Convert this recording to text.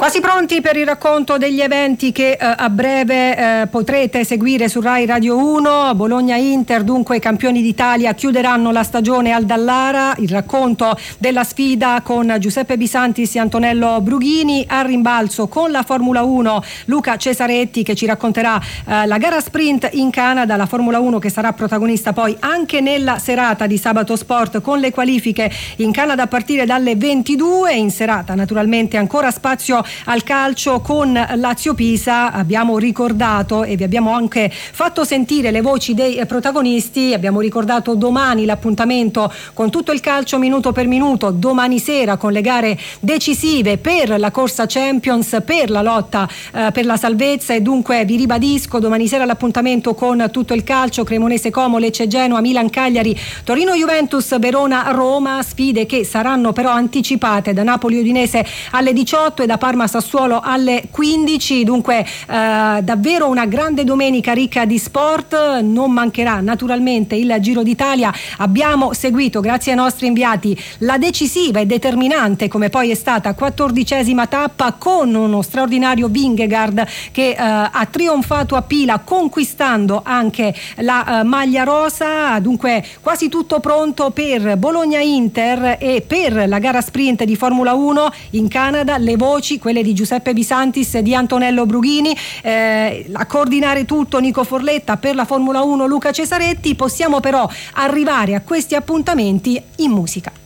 Quasi pronti per il racconto degli eventi che a breve potrete seguire su Rai Radio 1. Bologna-Inter, dunque i campioni d'Italia chiuderanno la stagione al Dallara. Il racconto della sfida con Giuseppe Bisantis e Antonello Brughini. Al rimbalzo con la Formula 1 Luca Cesaretti che ci racconterà la gara sprint in Canada, la Formula 1 che sarà protagonista poi anche nella serata di Sabato Sport con le qualifiche in Canada a partire dalle 22. In serata naturalmente ancora spazio al calcio con Lazio-Pisa. Abbiamo ricordato e vi abbiamo anche fatto sentire le voci dei protagonisti. Abbiamo ricordato domani l'appuntamento con tutto il calcio minuto per minuto, domani sera con le gare decisive per la corsa Champions, per la lotta per la salvezza, e dunque vi ribadisco domani sera l'appuntamento con tutto il calcio: Cremonese Como, Lecce Genoa, Milan Cagliari, Torino Juventus, Verona Roma, sfide che saranno però anticipate da Napoli Udinese alle 18 e da Parma Sassuolo alle 15. Dunque davvero una grande domenica ricca di sport. Non mancherà naturalmente il Giro d'Italia. Abbiamo seguito, grazie ai nostri inviati, la decisiva e determinante, come poi è stata, 14ª tappa con uno straordinario Vingegaard che ha trionfato a Pila conquistando anche la maglia rosa. Dunque quasi tutto pronto per Bologna-Inter e per la gara sprint di Formula 1 in Canada. Le voci, quelle di Giuseppe Bisantis e di Antonello Brughini, a coordinare tutto Nico Forletta, per la Formula 1 Luca Cesaretti. Possiamo però arrivare a questi appuntamenti in musica.